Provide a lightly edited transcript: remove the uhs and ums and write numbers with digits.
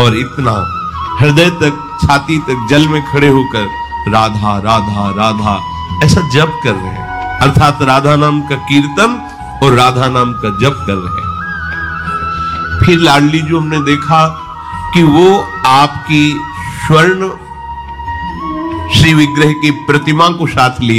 और इतना हृदय तक, छाती तक जल में खड़े होकर राधा राधा राधा ऐसा जप कर रहे हैं, अर्थात राधा नाम का कीर्तन और राधा नाम का जप कर रहे हैं। फिर लाडली जी हमने देखा कि वो आपकी स्वर्ण श्री विग्रह की प्रतिमा को साथ लिए